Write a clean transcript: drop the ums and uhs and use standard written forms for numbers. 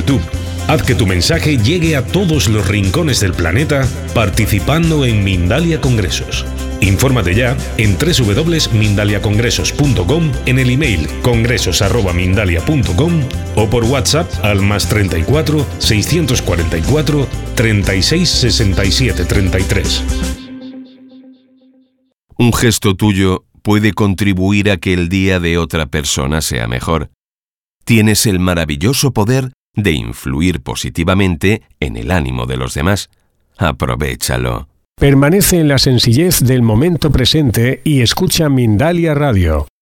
YouTube. Haz que tu mensaje llegue a todos los rincones del planeta participando en Mindalia Congresos. Infórmate ya en www.mindaliacongresos.com, en el email congresos@mindalia.com o por WhatsApp al +34 644 36 67 33. Un gesto tuyo puede contribuir a que el día de otra persona sea mejor. Tienes el maravilloso poder de influir positivamente en el ánimo de los demás. Aprovéchalo. Permanece en la sencillez del momento presente y escucha Mindalia Radio.